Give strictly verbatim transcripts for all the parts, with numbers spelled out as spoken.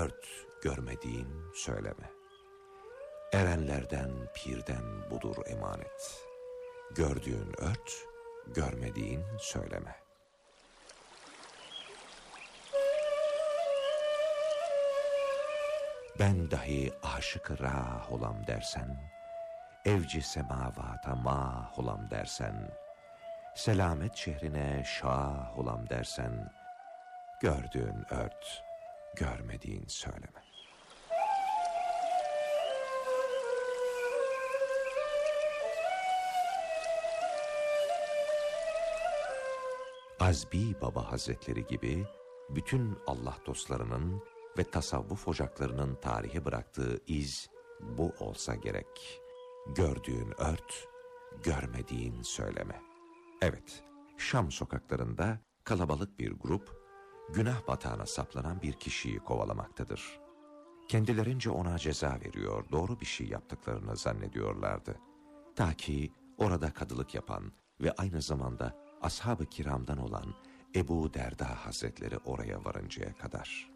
ört, görmediğin söyleme. Erenlerden, pirden budur emanet. Gördüğün ört, görmediğin söyleme. Ben dahi aşık-ı rah olam dersen, evci semavata mah olam dersen, selamet şehrine şah olam dersen, gördüğün ört, görmediğin söyleme. Azbi Baba Hazretleri gibi bütün Allah dostlarının ve tasavvuf ocaklarının tarihe bıraktığı iz bu olsa gerek. Gördüğün ört, görmediğin söyleme. Evet, Şam sokaklarında kalabalık bir grup, günah batağına saplanan bir kişiyi kovalamaktadır. Kendilerince ona ceza veriyor, doğru bir şey yaptıklarını zannediyorlardı. Ta ki orada kadılık yapan ve aynı zamanda ashab-ı kiramdan olan Ebu Derda Hazretleri oraya varıncaya kadar.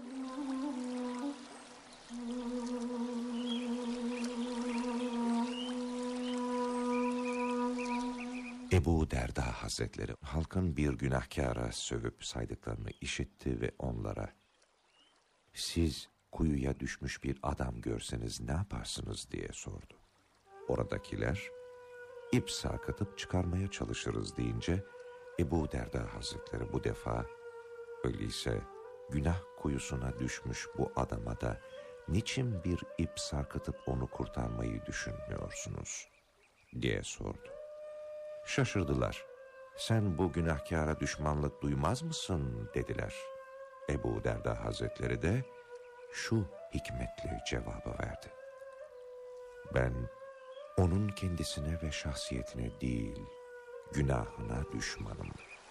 Ebu Derda Hazretleri halkın bir günahkâra sövüp saydıklarını işitti ve onlara, "Siz kuyuya düşmüş bir adam görseniz ne yaparsınız?" diye sordu. Oradakiler, "İp sarkıtıp çıkarmaya çalışırız" deyince Ebu Derda Hazretleri bu defa, "Öyleyse günah kuyusuna düşmüş bu adama da niçin bir ip sarkıtıp onu kurtarmayı düşünmüyorsunuz?" diye sordu. Şaşırdılar. "Sen bu günahkâra düşmanlık duymaz mısın?" dediler. Ebu Derda Hazretleri de şu hikmetli cevabı verdi: "Ben onun kendisine ve şahsiyetine değil, günahına düşmanım."